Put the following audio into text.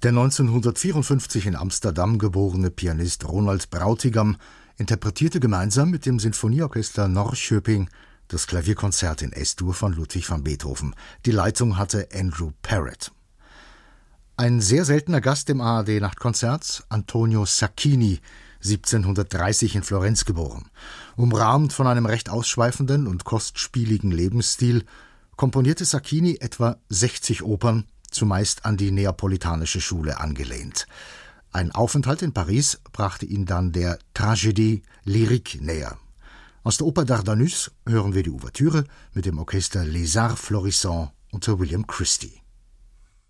Der 1954 in Amsterdam geborene Pianist Ronald Brautigam interpretierte gemeinsam mit dem Sinfonieorchester Norrköping das Klavierkonzert in S-Dur von Ludwig van Beethoven. Die Leitung hatte Andrew Parrott. Ein sehr seltener Gast im ARD-Nachtkonzert, Antonio Sacchini, 1730 in Florenz geboren. Umrahmt von einem recht ausschweifenden und kostspieligen Lebensstil, komponierte Sacchini etwa 60 Opern, zumeist an die neapolitanische Schule angelehnt. Ein Aufenthalt in Paris brachte ihn dann der Tragédie lyrique näher. Aus der Oper Dardanus hören wir die Ouvertüre mit dem Orchester Les Arts Florissants unter William Christie.